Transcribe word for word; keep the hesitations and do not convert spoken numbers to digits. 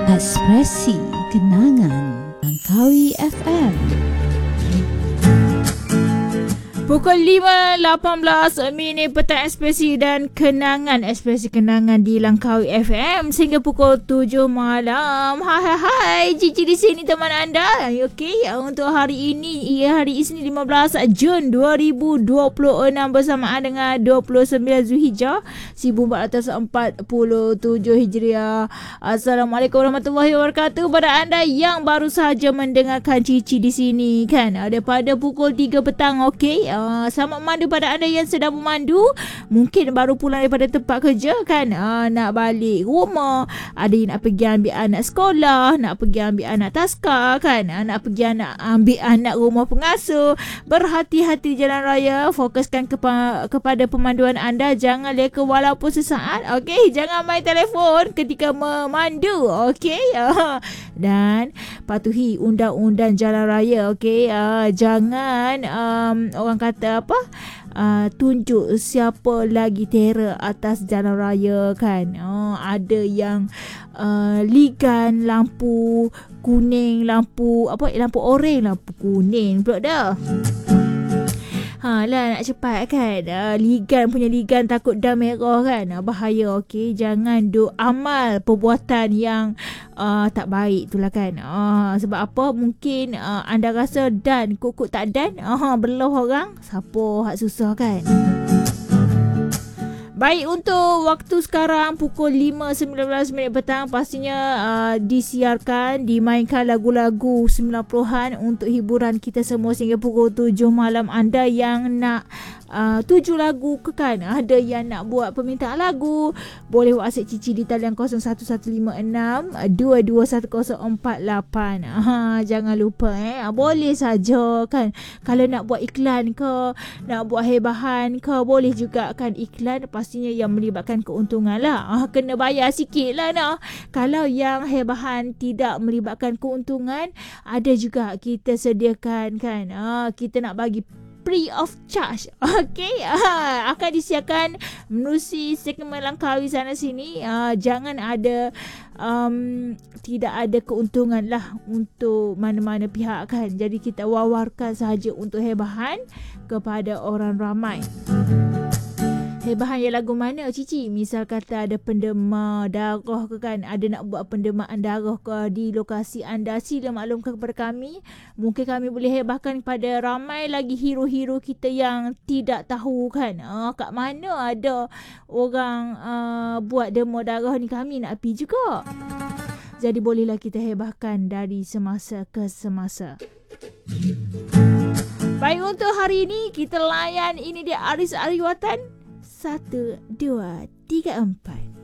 Ekspresi Kenangan Langkawi F M. Pukul lima lapan belas minit petang, ekspresi dan kenangan, ekspresi kenangan di Langkawi F M sehingga pukul tujuh malam. Hai hai hai, Cici di sini teman anda. Okey, untuk hari ini, ia hari Isnin lima belas Jun dua ribu dua puluh enam bersamaan dengan dua puluh sembilan Zulhijjah seribu empat ratus empat puluh tujuh Hijriah. Assalamualaikum warahmatullahi wabarakatuh pada anda yang baru sahaja mendengarkan Cici di sini kan. Daripada pukul tiga petang, okey. Uh, selamat memandu pada anda yang sedang memandu. Mungkin baru pulang daripada tempat kerja kan, uh, nak balik rumah, ada yang nak pergi ambil anak sekolah, nak pergi ambil anak taska kan, uh, nak pergi anak ambil anak rumah pengasuh. Berhati-hati jalan raya, fokuskan kepa- kepada pemanduan anda, jangan leka walaupun sesaat. Okey, jangan main telefon ketika memandu. Okey, uh, dan patuhi undang-undang jalan raya. Okey, uh, jangan um, orang kata kata apa uh, tunjuk siapa lagi terror atas jalan raya kan. Oh, ada yang uh, ligan lampu kuning, lampu apa lampu oranye, lampu kuning pula dah. Ha lah, nak cepat kan, uh, ligan punya ligan takut dah merah kan, uh, bahaya. Okey, jangan duk amal perbuatan yang uh, tak baik tu lah kan. Uh, sebab apa, mungkin uh, anda rasa dan kukuk tak dan, uh, belah orang, siapa hak susah kan. Baik, untuk waktu sekarang pukul lima sembilan belas minit petang, pastinya uh, disiarkan, dimainkan lagu-lagu sembilan puluhan untuk hiburan kita semua sehingga pukul tujuh malam. Anda yang nak uh, tujuh lagu ke kan, ada yang nak buat permintaan lagu, boleh WhatsApp Cici di talian kosong satu satu lima enam dua dua satu kosong empat lapan. Ha, jangan lupa eh, boleh saja kan. Kalau nak buat iklan ke, nak buat hebahan ke, boleh juga kan. Iklan pastinya yang melibatkan keuntungan lah. Ah, kena bayar sikit lah nah. Kalau yang hebahan tidak melibatkan keuntungan, ada juga kita sediakan kan. Ah, kita nak bagi free of charge. Okey, ah, akan disiarkan menerusi segmen Langkawi sana sini. Ah, jangan ada um, tidak ada keuntungan lah untuk mana-mana pihak kan. Jadi kita wawarkan sahaja untuk hebahan kepada orang ramai. Hebahan yang lagu mana Cici? Misal kata ada pendemar darah ke kan, ada nak buat pendemaan darah ke di lokasi anda, sila maklumkan kepada kami. Mungkin kami boleh hebahkan kepada ramai lagi hero-hero kita yang tidak tahu kan. Ah, kat mana ada orang uh, buat demo darah ni, kami nak pergi juga. Jadi bolehlah kita hebahkan dari semasa ke semasa. Baik, untuk hari ini kita layan ini dia Aris Ariwatan. Satu, dua, tiga, empat.